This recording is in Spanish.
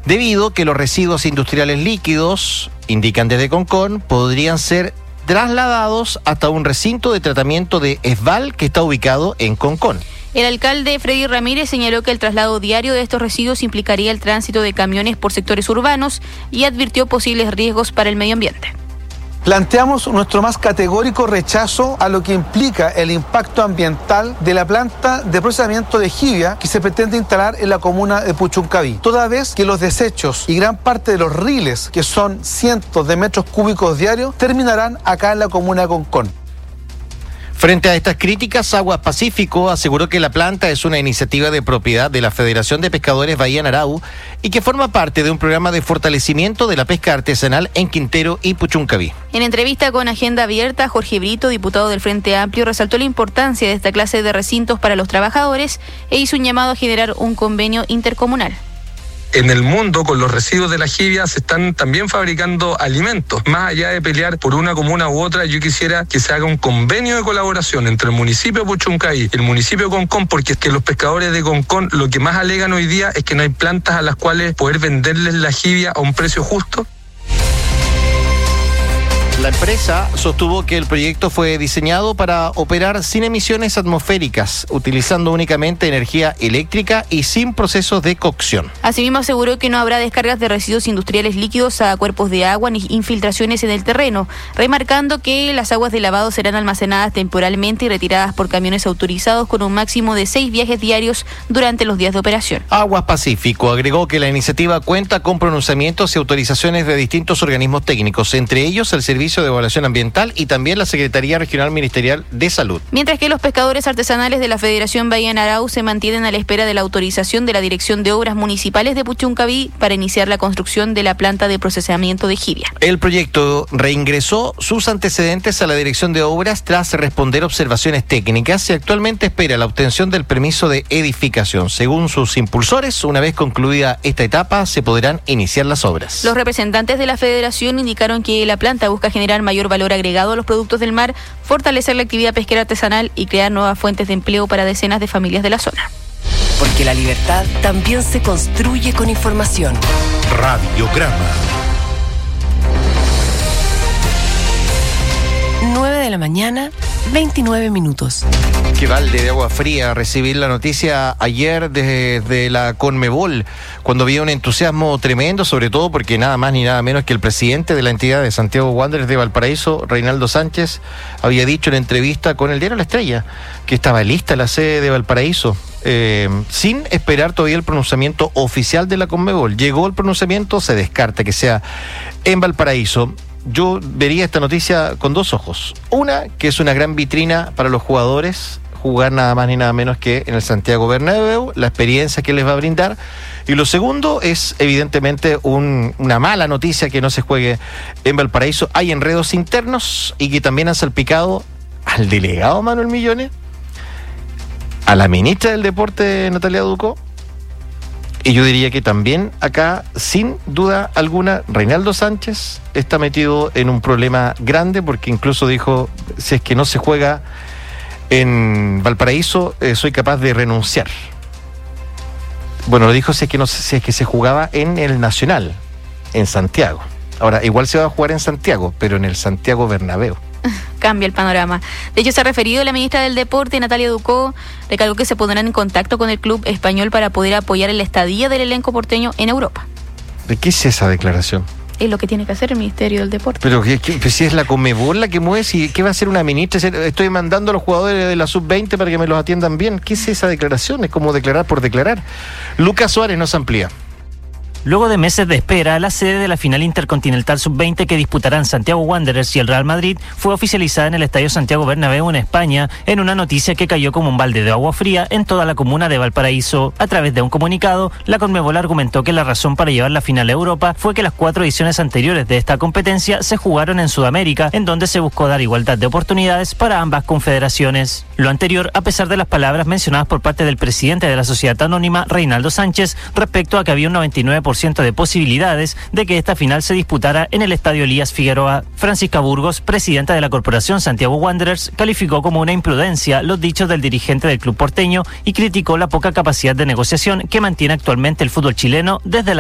debido a que los residuos industriales líquidos, indican desde Concon, podrían ser trasladados hasta un recinto de tratamiento de ESVAL que está ubicado en Concon. El alcalde Freddy Ramírez señaló que el traslado diario de estos residuos implicaría el tránsito de camiones por sectores urbanos y advirtió posibles riesgos para el medio ambiente. Planteamos nuestro más categórico rechazo a lo que implica el impacto ambiental de la planta de procesamiento de jibia que se pretende instalar en la comuna de Puchuncaví, toda vez que los desechos y gran parte de los riles, que son cientos de metros cúbicos diarios, terminarán acá en la comuna de Concón. Frente a estas críticas, Aguas Pacífico aseguró que la planta es una iniciativa de propiedad de la Federación de Pescadores Bahía Narau y que forma parte de un programa de fortalecimiento de la pesca artesanal en Quintero y Puchuncaví. En entrevista con Agenda Abierta, Jorge Brito, diputado del Frente Amplio, resaltó la importancia de esta clase de recintos para los trabajadores e hizo un llamado a generar un convenio intercomunal. En el mundo, con los residuos de la jibia, se están también fabricando alimentos. Más allá de pelear por una comuna u otra, yo quisiera que se haga un convenio de colaboración entre el municipio de Puchuncaví y el municipio de Concón, porque es que los pescadores de Concón lo que más alegan hoy día es que no hay plantas a las cuales poder venderles la jibia a un precio justo. La empresa sostuvo que el proyecto fue diseñado para operar sin emisiones atmosféricas, utilizando únicamente energía eléctrica y sin procesos de cocción. Asimismo, aseguró que no habrá descargas de residuos industriales líquidos a cuerpos de agua ni infiltraciones en el terreno, remarcando que las aguas de lavado serán almacenadas temporalmente y retiradas por camiones autorizados con un máximo de 6 viajes diarios durante los días de operación. Aguas Pacífico agregó que la iniciativa cuenta con pronunciamientos y autorizaciones de distintos organismos técnicos, entre ellos el Servicio de Evaluación Ambiental y también la Secretaría Regional Ministerial de Salud. Mientras que los pescadores artesanales de la Federación Bahía Narau se mantienen a la espera de la autorización de la Dirección de Obras Municipales de Puchuncaví para iniciar la construcción de la planta de procesamiento de jibia. El proyecto reingresó sus antecedentes a la Dirección de Obras tras responder observaciones técnicas y actualmente espera la obtención del permiso de edificación. Según sus impulsores, una vez concluida esta etapa, se podrán iniciar las obras. Los representantes de la Federación indicaron que la planta busca generar mayor valor agregado a los productos del mar, fortalecer la actividad pesquera artesanal y crear nuevas fuentes de empleo para decenas de familias de la zona. Porque la libertad también se construye con información. Radiograma. 9 de la mañana, 29 minutos. Qué balde de agua fría recibir la noticia ayer desde la Conmebol, cuando había un entusiasmo tremendo, sobre todo porque nada más ni nada menos que el presidente de la entidad de Santiago Wanderers de Valparaíso, Reinaldo Sánchez, había dicho en entrevista con el diario La Estrella que estaba lista la sede de Valparaíso, sin esperar todavía el pronunciamiento oficial de la Conmebol. Llegó el pronunciamiento, se descarta que sea en Valparaíso. Yo vería esta noticia con dos ojos. Una, que es una gran vitrina para los jugadores, jugar nada más ni nada menos que en el Santiago Bernabéu, la experiencia que les va a brindar. Y lo segundo es evidentemente una mala noticia que no se juegue en Valparaíso. Hay enredos internos y que también han salpicado al delegado Manuel Millones, a la ministra del Deporte Natalia Ducó, y yo diría que también acá, sin duda alguna, Reinaldo Sánchez está metido en un problema grande, porque incluso dijo, si es que no se juega en Valparaíso, soy capaz de renunciar. Bueno, lo dijo si es que se jugaba en el Nacional, en Santiago. Ahora, igual se va a jugar en Santiago, pero en el Santiago Bernabéu. Cambia el panorama. De hecho, se ha referido la ministra del Deporte, Natalia Ducó, recalcó que se pondrán en contacto con el club español para poder apoyar la estadía del elenco porteño en Europa. ¿De qué es esa declaración? Es lo que tiene que hacer el Ministerio del Deporte. Pero si es la Conmebol la que mueve, ¿qué va a hacer una ministra? Estoy mandando a los jugadores de la sub-20 para que me los atiendan bien. ¿Qué es esa declaración? Es como declarar por declarar. Lucas Suárez nos amplía. Luego de meses de espera, la sede de la final intercontinental sub-20 que disputarán Santiago Wanderers y el Real Madrid fue oficializada en el Estadio Santiago Bernabéu en España, en una noticia que cayó como un balde de agua fría en toda la comuna de Valparaíso. A través de un comunicado, la Conmebol argumentó que la razón para llevar la final a Europa fue que las 4 ediciones anteriores de esta competencia se jugaron en Sudamérica, en donde se buscó dar igualdad de oportunidades para ambas confederaciones. Lo anterior, a pesar de las palabras mencionadas por parte del presidente de la sociedad anónima, Reinaldo Sánchez, respecto a que había un 99% de posibilidades de que esta final se disputara en el Estadio Elías Figueroa. Francisca Burgos, presidenta de la Corporación Santiago Wanderers, calificó como una imprudencia los dichos del dirigente del club porteño y criticó la poca capacidad de negociación que mantiene actualmente el fútbol chileno desde la